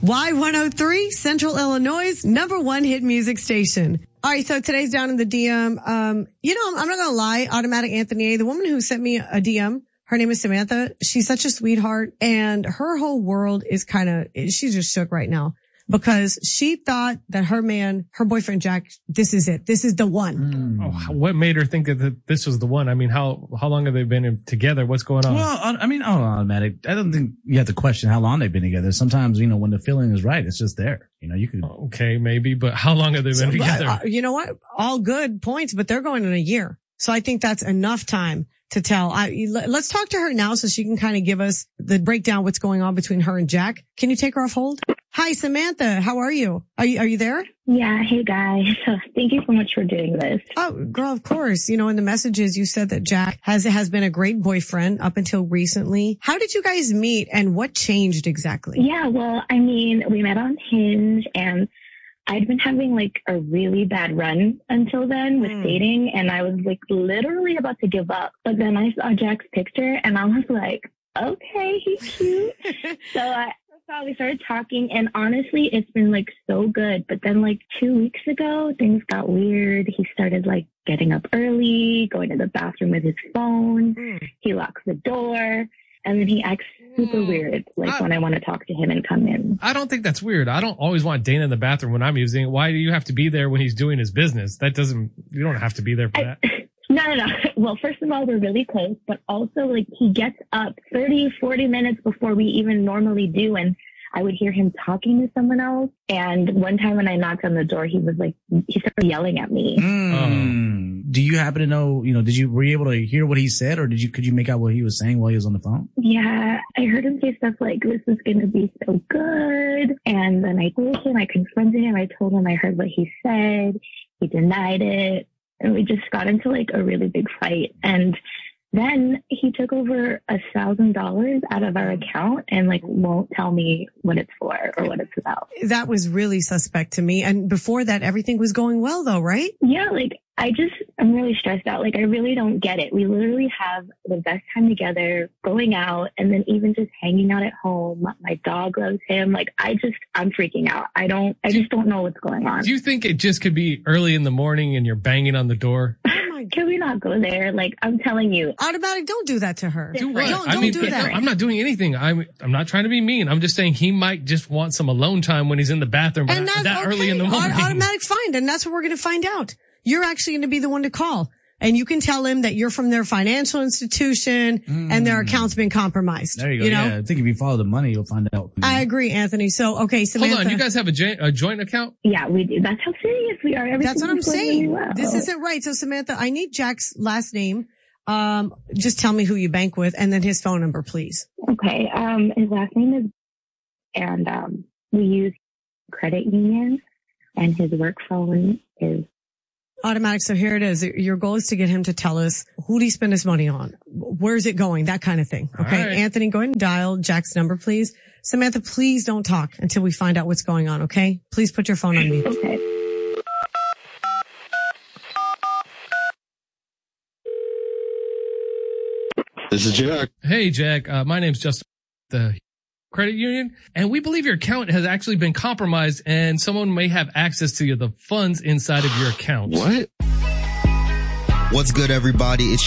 Y103, Central Illinois' #1 hit music station. All right, so today's down in the DM. I'm not going to lie, Automatic Anthony, the woman who sent me a DM, her name is Samantha. She's such a sweetheart, and her whole world is she's just shook right now because she thought that her boyfriend Jack, this is it. This is the one. Oh, what made her think that this was the one? I mean, how long have they been together? What's going on? Well, Automatic. I don't think you have to question how long they've been together. Sometimes, when the feeling is right, it's just there. You could. Okay, maybe, but how long have they been together? You know what? All good points, but they're going in a year. So I think that's enough time to tell. Let's talk to her now so she can kind of give us the breakdown what's going on between her and Jack. Can you take her off hold? Hi, Samantha. How are you? Are you there? Yeah. Hey, guys. Thank you so much for doing this. Oh, girl, of course. In the messages you said that Jack has been a great boyfriend up until recently. How did you guys meet and what changed exactly? Yeah, well, we met on Hinge and I'd been having a really bad run until then with dating, and I was literally about to give up. But then I saw Jack's picture and I was like, okay, he's cute. So we started talking, and honestly, it's been so good. But then 2 weeks ago, things got weird. He started getting up early, going to the bathroom with his phone. He locks the door. And then he acts super weird, when I want to talk to him and come in. I don't think that's weird. I don't always want Dana in the bathroom when I'm using it. Why do you have to be there when he's doing his business? You don't have to be there for that. No. Well, first of all, we're really close, but also he gets up 30, 40 minutes before we even normally do. And I would hear him talking to someone else. And one time when I knocked on the door, he started yelling at me. Do you happen to know, were you able to hear what he said, or could you make out what he was saying while he was on the phone? Yeah, I heard him say stuff like, this is going to be so good. And then I told him, I confronted him. I told him I heard what he said. He denied it. And we just got into a really big fight. And then he took over $1,000 out of our account and won't tell me what it's for or what it's about. That was really suspect to me. And before that, everything was going well though, right? Yeah, I'm really stressed out. I really don't get it. We literally have the best time together, going out, and then even just hanging out at home. My dog loves him. I'm freaking out. I just don't know what's going on. Do you think it just could be early in the morning and you're banging on the door? Can we not go there? I'm telling you. Automatic, don't do that to her. Do what? Don't do that. I'm not doing anything. I'm not trying to be mean. I'm just saying he might just want some alone time when he's in the bathroom early in the morning. Automatic, fine. And that's what we're going to find out. You're actually going to be the one to call. And you can tell him that you're from their financial institution and their account's been compromised. There you go. Yeah, I think if you follow the money, you'll find out. I agree, Anthony. So, okay, Samantha. Hold on. You guys have a joint account? Yeah, we do. That's how serious we are. That's what I'm saying. Really well. This isn't right. So, Samantha, I need Jack's last name. Just tell me who you bank with and then his phone number, please. Okay. His last name is, and we use credit union, and his work phone is Automatic. So here it is. Your goal is to get him to tell us, who do you spend his money on? Where's it going? That kind of thing. Okay. Right. Anthony, go ahead and dial Jack's number, please. Samantha, please don't talk until we find out what's going on. Okay. Please put your phone on mute. Okay. This is Jack. Hey, Jack. My name's Justin. The credit union, and we believe your account has actually been compromised and someone may have access to the funds inside of your account. What? What's good, everybody? It's